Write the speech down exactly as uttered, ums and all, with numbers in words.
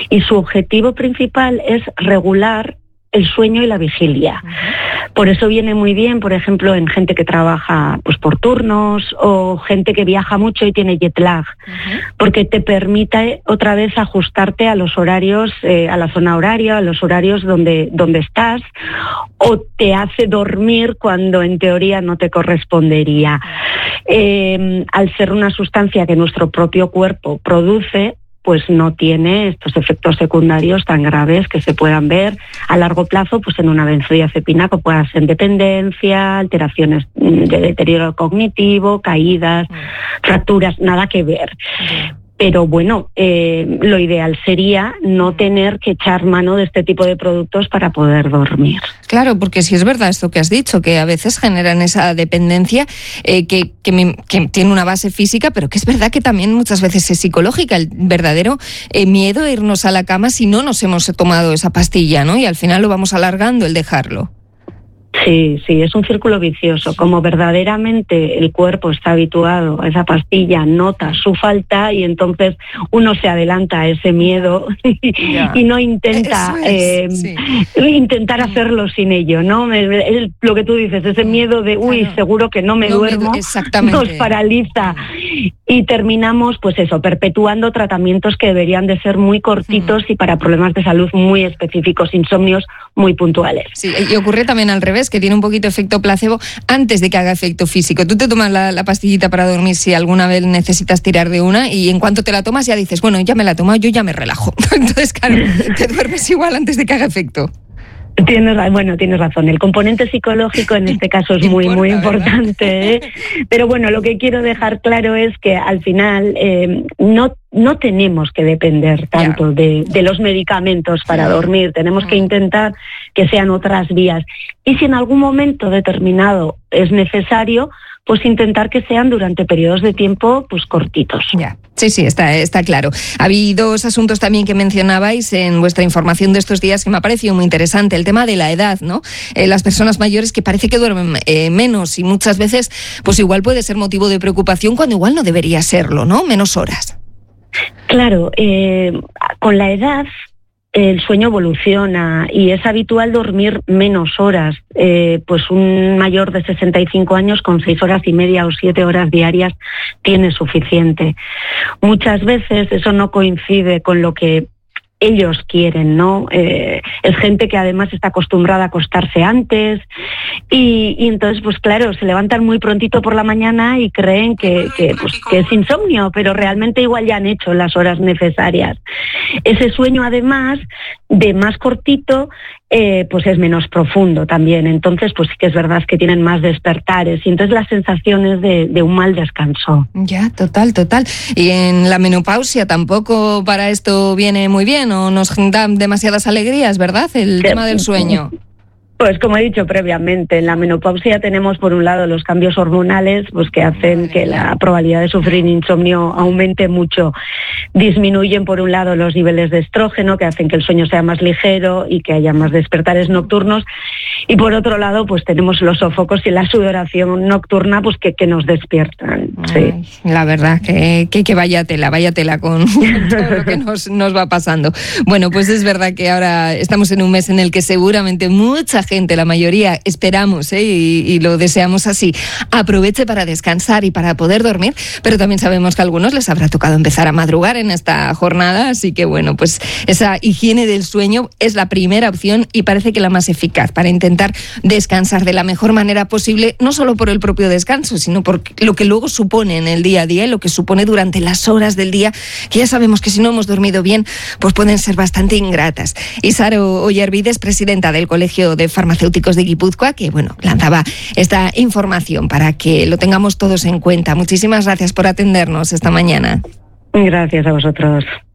y su objetivo principal es regular el sueño y la vigilia. Uh-huh. Por eso viene muy bien, por ejemplo, en gente que trabaja pues por turnos o gente que viaja mucho y tiene jet lag, uh-huh. porque te permite otra vez ajustarte a los horarios, eh, a la zona horaria, a los horarios donde, donde estás, o te hace dormir cuando en teoría no te correspondería. Eh, al ser una sustancia que nuestro propio cuerpo produce, pues no tiene estos efectos secundarios tan graves que se puedan ver a largo plazo pues en una benzodiazepina, que pueda ser dependencia, alteraciones de deterioro cognitivo, caídas, mm. fracturas, nada que ver. Mm. Pero bueno, eh, lo ideal sería no tener que echar mano de este tipo de productos para poder dormir. Claro, porque si es verdad esto que has dicho, que a veces generan esa dependencia eh, que, que, me, que tiene una base física, pero que es verdad que también muchas veces es psicológica, el verdadero eh, miedo a irnos a la cama si no nos hemos tomado esa pastilla, ¿no? Y al final lo vamos alargando el dejarlo. Sí, sí, es un círculo vicioso. Como verdaderamente el cuerpo está habituado a esa pastilla, nota su falta y entonces uno se adelanta a ese miedo yeah. y no intenta es, eh, sí. intentar hacerlo sin ello, ¿no? Es lo que tú dices, ese miedo de, uy, claro. seguro que no me no duermo, me, nos paraliza. Y terminamos, pues eso, perpetuando tratamientos que deberían de ser muy cortitos mm. y para problemas de salud muy específicos, insomnios muy puntuales. Sí, y ocurre también al revés, que tiene un poquito efecto placebo antes de que haga efecto físico. Tú te tomas la, la pastillita para dormir si alguna vez necesitas tirar de una y en cuanto te la tomas ya dices, bueno, ya me la he tomado, yo ya me relajo. Entonces, claro, te duermes igual antes de que haga efecto. Tienes, bueno, tienes razón. El componente psicológico en este caso es muy, Importa, muy importante, ¿eh? Pero bueno, lo que quiero dejar claro es que al final eh, no no tenemos que depender tanto de, de los medicamentos para dormir. Tenemos que intentar que sean otras vías. Y si en algún momento determinado es necesario, pues intentar que sean durante periodos de tiempo pues cortitos. Ya. Sí, sí, está, está claro. Había dos asuntos también que mencionabais en vuestra información de estos días que me ha parecido muy interesante. El tema de la edad, ¿no? Eh, las personas mayores que parece que duermen eh, menos y muchas veces pues igual puede ser motivo de preocupación cuando igual no debería serlo, ¿no? Menos horas. Claro, eh, con la edad el sueño evoluciona y es habitual dormir menos horas. Eh, pues un mayor de sesenta y cinco años con seis horas y media o siete horas diarias tiene suficiente. Muchas veces eso no coincide con lo que ellos quieren, ¿no? Eh, es gente que además está acostumbrada a acostarse antes y, y entonces, pues claro, se levantan muy prontito por la mañana y creen que, que, pues, que es insomnio, pero realmente igual ya han hecho las horas necesarias. Ese sueño, además, de más cortito, eh, pues es menos profundo también. Entonces, pues sí que es verdad que tienen más despertares y entonces la sensación es de, de un mal descanso. Ya, total, total. Y en la menopausia tampoco para esto viene muy bien o nos dan demasiadas alegrías, ¿verdad? El tema del sueño. Pues como he dicho previamente, en la menopausia tenemos por un lado los cambios hormonales, pues que hacen que la probabilidad de sufrir insomnio aumente mucho. Disminuyen por un lado los niveles de estrógeno, que hacen que el sueño sea más ligero y que haya más despertares nocturnos. Y por otro lado, pues tenemos los sofocos y la sudoración nocturna, pues que, que nos despiertan. Ay, sí. La verdad, que, que, que vaya tela, vaya tela con todo lo que nos, nos va pasando. Bueno, pues es verdad que ahora estamos en un mes en el que seguramente mucha gente, la mayoría, esperamos ¿eh? y, y lo deseamos así, aproveche para descansar y para poder dormir, pero también sabemos que a algunos les habrá tocado empezar a madrugar en esta jornada, así que bueno, pues esa higiene del sueño es la primera opción y parece que la más eficaz para intentar descansar de la mejor manera posible, no solo por el propio descanso, sino por lo que luego supone en el día a día y lo que supone durante las horas del día, que ya sabemos que si no hemos dormido bien, pues pueden ser bastante ingratas. Y Saro Ollarvides, presidenta del Colegio de Farmacéuticos de Guipúzcoa, que bueno, lanzaba esta información para que lo tengamos todos en cuenta. Muchísimas gracias por atendernos esta mañana. Gracias a vosotros.